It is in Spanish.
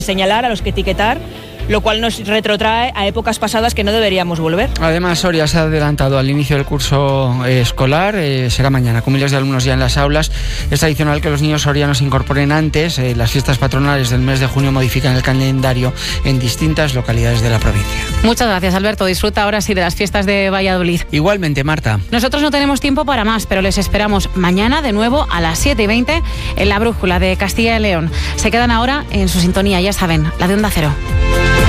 señalar, a los que etiquetar, lo cual nos retrotrae a épocas pasadas que no deberíamos volver. Además, Soria se ha adelantado al inicio del curso escolar, será mañana, con miles de alumnos ya en las aulas. Es tradicional que los niños sorianos se incorporen antes. Las fiestas patronales del mes de junio modifican el calendario en distintas localidades de la provincia. Muchas gracias, Alberto. Disfruta ahora sí de las fiestas de Valladolid. Igualmente, Marta. Nosotros no tenemos tiempo para más, pero les esperamos mañana de nuevo a las 7:20 en La Brújula de Castilla y León. Se quedan ahora en su sintonía, ya saben, la de Onda Cero.